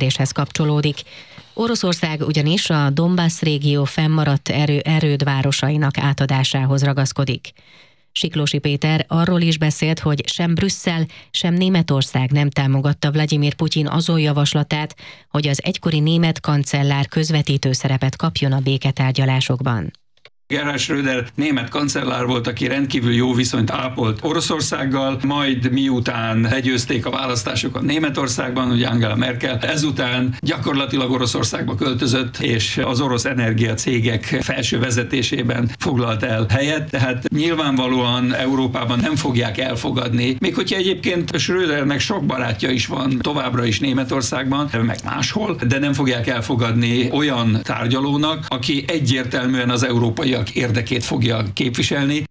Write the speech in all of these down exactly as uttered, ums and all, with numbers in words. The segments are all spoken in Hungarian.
kérdéshez kapcsolódik. Oroszország ugyanis a Donbass régió fennmaradt erő, erőd városainak átadásához ragaszkodik. Siklósi Péter arról is beszélt, hogy sem Brüsszel, sem Németország nem támogatta Vladimir Putyin azon javaslatát, hogy az egykori német kancellár közvetítő szerepet kapjon a béketárgyalásokban. Gerhard Schröder német kancellár volt, aki rendkívül jó viszonyt ápolt Oroszországgal, majd miután legyőzték a választásokat Németországban, ugye Angela Merkel, ezután gyakorlatilag Oroszországba költözött, és az orosz energiacégek felső vezetésében foglalt el helyet, tehát nyilvánvalóan Európában nem fogják elfogadni, még hogyha egyébként Schrödernek sok barátja is van továbbra is Németországban, meg máshol, de nem fogják elfogadni olyan tárgyalónak, aki egyértelműen az európai érdekét fogja képviselni.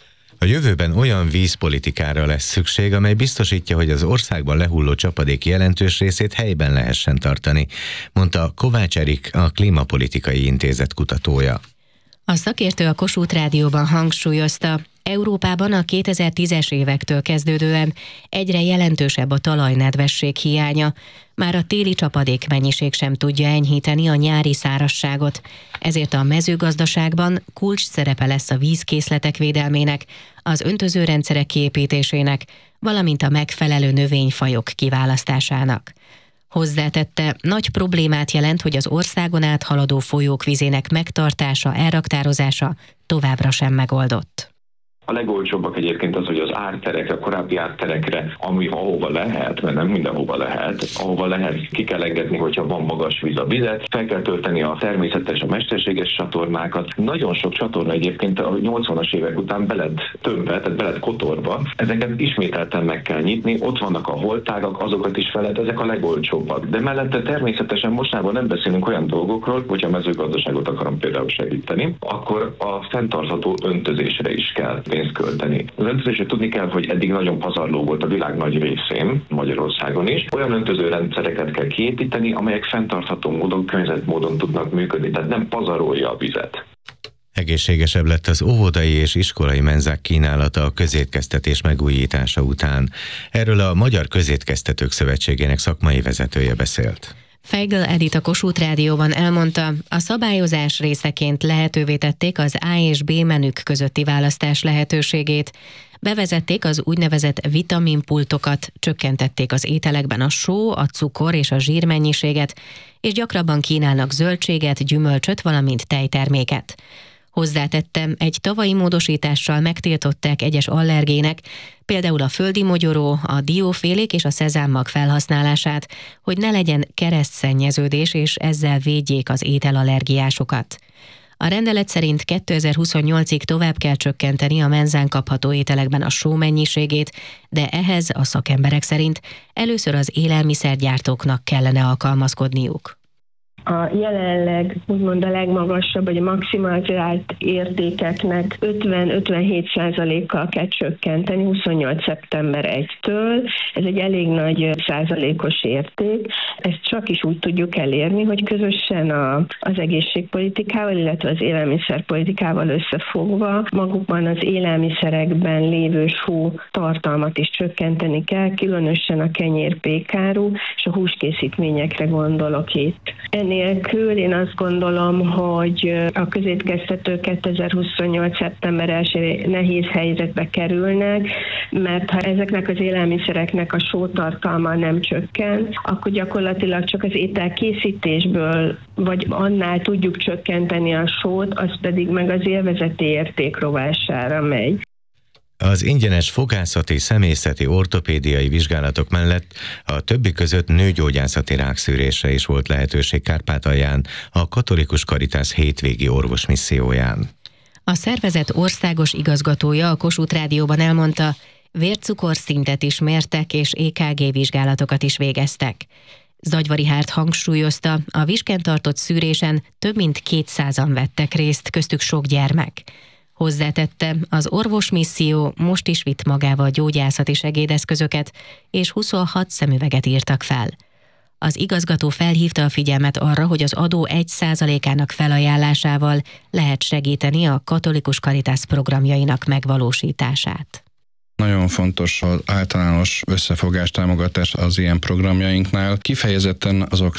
A jövőben olyan vízpolitikára lesz szükség, amely biztosítja, hogy az országban lehulló csapadék jelentős részét helyben lehessen tartani, mondta Kovács Erik, a Klímapolitikai Intézet kutatója. A szakértő a Kossuth Rádióban hangsúlyozta, Európában a kétezer-tízes évektől kezdődően egyre jelentősebb a talajnedvesség hiánya, már a téli csapadék mennyiség sem tudja enyhíteni a nyári szárazságot, ezért a mezőgazdaságban kulcs szerepe lesz a vízkészletek védelmének, az öntözőrendszerek kiépítésének, valamint a megfelelő növényfajok kiválasztásának. Hozzátette, nagy problémát jelent, hogy az országon áthaladó folyók vizének megtartása, elraktározása továbbra sem megoldott. A legolcsóbbak egyébként az, hogy az árterekre, a korábbi árterekre, ami ahova lehet, mert nem mindenhova lehet, ahova lehet, ki kell engedni, hogyha van magas víz a vizet, fel kell tölteni a természetes, a mesterséges csatornákat. Nagyon sok csatorna egyébként a nyolcvanas évek után beled tömbbe, tehát beled kotorba. Ezeket ismételten meg kell nyitni, ott vannak a holtágak, azokat is fel lehet, ezek a legolcsóbbak. De mellette természetesen mostában nem beszélünk olyan dolgokról, hogyha a mezőgazdaságot akarom például segíteni, akkor a fenntartható öntözésre is kell pénzt költeni. Az öntözésre tudni kell, hogy eddig nagyon pazarló volt a világ nagy részén, Magyarországon is. Olyan öntözőrendszereket kell kiépíteni, amelyek fenntartható módon, környezetmódon tudnak működni, tehát nem pazarolja a vizet. Egészségesebb lett az óvodai és iskolai menzák kínálata a közétkeztetés megújítása után. Erről a Magyar Közétkeztetők Szövetségének szakmai vezetője beszélt. Feigl Edith a Kossuth Rádióban elmondta, a szabályozás részeként lehetővé tették az A és B menük közötti választás lehetőségét, bevezették az úgynevezett vitaminpultokat, csökkentették az ételekben a só, a cukor és a zsír mennyiséget, és gyakrabban kínálnak zöldséget, gyümölcsöt, valamint tejterméket. Hozzátettem, egy tavalyi módosítással megtiltották egyes allergének, például a földi mogyoró, a diófélék és a szezámmag felhasználását, hogy ne legyen keresztszennyeződés, és ezzel védjék az ételallergiásokat. A rendelet szerint kétezer-huszonnyolcig tovább kell csökkenteni a menzán kapható ételekben a só mennyiségét, de ehhez a szakemberek szerint először az élelmiszergyártóknak kellene alkalmazkodniuk. A jelenleg úgymond a legmagasabb, vagy a maximalizált értékeknek ötven-ötvenhét százalékkal kell csökkenteni huszonnyolc szeptember elsejétől. Ez egy elég nagy százalékos érték. Ezt csak is úgy tudjuk elérni, hogy közösen a, az egészségpolitikával, illetve az élelmiszerpolitikával összefogva magukban az élelmiszerekben lévő só tartalmat is csökkenteni kell, különösen a kenyér-pékáru és a húskészítményekre gondolok itt. Nélkül én azt gondolom, hogy a közétkeztetők kétezer-huszonnyolc szeptember elsején nehéz helyzetbe kerülnek, mert ha ezeknek az élelmiszereknek a sótartalma nem csökken, akkor gyakorlatilag csak az ételkészítésből, vagy annál tudjuk csökkenteni a sót, az pedig meg az élvezeti érték rovására megy. Az ingyenes fogászati, személyzeti, ortopédiai vizsgálatok mellett a többi között nőgyógyászati rákszűrésre is volt lehetőség Kárpátalján a Katolikus Karitász hétvégi orvosmisszióján. A szervezet országos igazgatója a Kossuth Rádióban elmondta, vércukorszintet is mértek és é ká gé vizsgálatokat is végeztek. Zagyvari Hárt hangsúlyozta, a Visken tartott szűrésen több mint kétszázan vettek részt, köztük sok gyermek. Hozzátette, az orvosmisszió most is vitt magával gyógyászati segédeszközöket, és huszonhat szemüveget írtak fel. Az igazgató felhívta a figyelmet arra, hogy az adó egy százalékának felajánlásával lehet segíteni a Katolikus Karitász programjainak megvalósítását. Nagyon fontos az általános összefogás támogatás az ilyen programjainknál. Kifejezetten azok